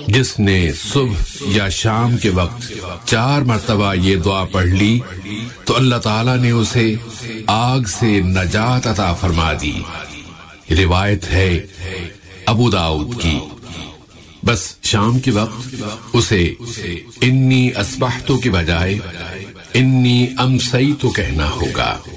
जिसने सुबह या शाम के वक्त 4 मरतबा ये दुआ पढ़ ली तो अल्लाह ताला ने उसे आग से नजात अता फरमा दी। रिवायत है अबू दाऊद की। बस शाम के वक्त उसे इन्नी अस्बहतु के बजाय इन्नी अमसईतु कहना होगा।